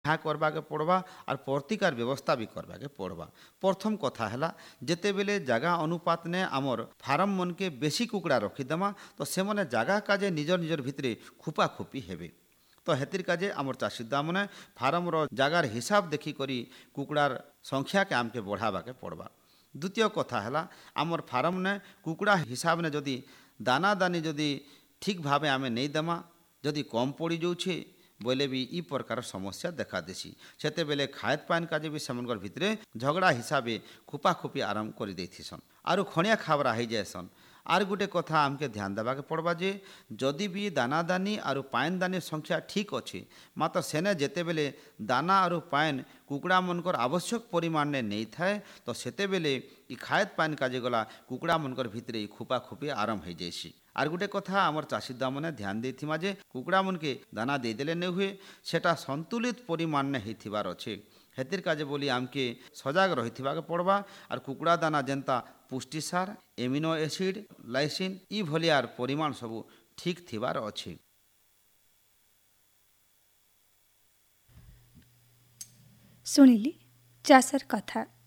ଏହା କରବାକେ ପଡ଼ବା ଆର୍ ପ୍ରତିକାର ବ୍ୟବସ୍ଥା ବି କରବାକେ ପଡ଼ବା। ପ୍ରଥମ କଥା ହେଲା ଯେତେବେଲେ ଜାଗା ଅନୁପାତ ନେ ଆମର ଫାର୍ମ ମନକେ ବେଶୀ କୁକୁଡ଼ା ରଖିଦେମା ତ ସେମାନେ ଜାଗା କାଜେ ନିଜର ନିଜର ଭିତରେ ଖୁପା ଖୁପି ହେବେ। ତ ହେତିର କାଜେ ଆମର ଚାଷୀଦାମାନେ ଫାର୍ମର ଜାଗାର ହିସାବ ଦେଖିକରି କୁକୁଡ଼ାର ସଂଖ୍ୟାକେ ଆମକେ ବଢ଼ାବାକେ ପଡ଼ବା। ଦ୍ୱିତୀୟ କଥା ହେଲା ଆମର ଫାର୍ମନେ କୁକୁଡ଼ା ହିସାବନେ ଯଦି ଦାନା ଦାନି ଯଦି ଠିକ୍ ଭାବେ ଆମେ ନେଇ ଦେମା, ଯଦି କମ୍ ପଡ଼ିଯାଉଛେ ବୋଇଲେ ବି ଇ ପ୍ରକାର ସମସ୍ୟା ଦେଖା ଦେସି। ସେତେବେଲେ ଖାଏତ ପାଏନ କାଜେ ବି ସେମାନଙ୍କର ଭିତରେ ଝଗଡ଼ା ହିସାବେ ଖୁପା ଖୁପି ଆରମ୍ଭ କରିଦେଇଥିସନ୍ ଆରୁ ଖଣିଆ ଖାବରା ହେଇଯାଏସନ୍। ଆର୍ ଗୋଟେ କଥା ଆମକେ ଧ୍ୟାନ ଦେବାକେ ପଡ଼ବା ଯେ ଯଦି ବି ଦାନାଦାନି ଆରୁ ପାଏନ ଦାନିର ସଂଖ୍ୟା ଠିକ୍ ଅଛେ ମାତ୍ର ସେନେ ଯେତେବେଲେ ଦାନା ଆରୁ ପାଏନ କୁକୁଡ଼ାମାନଙ୍କର ଆବଶ୍ୟକ ପରିମାଣରେ ନେଇଥାଏ ତ ସେତେବେଲେ ଇ ଖାଏତ ପାଏନ କାଜେ ଗଲା କୁକୁଡ଼ାମାନଙ୍କର ଭିତରେ ଇ ଖୁପା ଖୁପି ଆରମ୍ଭ ହେଇଯାଇସି। আর গোটে কথা আমার চাষীদাମାନେ ଧ୍ୟାନ ଦେଇଥିମା ଯେ କୁକୁଡ଼ାମାନକେ ଦାନା ଦେଇଦେଲେ ନେ ହୁଏ ସେଟା ସନ୍ତୁଳିତ ପରିମାଣରେ ହେଇଥିବାର ଅଛେ। ହେତିର କାଜେ ବୋଲି ଆମକେ ସଜାଗ ରହିଥିବାକେ ପଡ଼ବା। ଆର୍ କୁକୁଡ଼ା ଦାନା ଯେନ୍ତା ପୁଷ୍ଟିସାର ଏମିନୋ ଏସିଡ୍ ଲାଇସିନ୍ ଇ ଭଳିଆର ପରିମାଣ ସବୁ ଠିକ୍ ଥିବାର ଅଛେ। ଶୁଣିଲି ଚାଷର କଥା।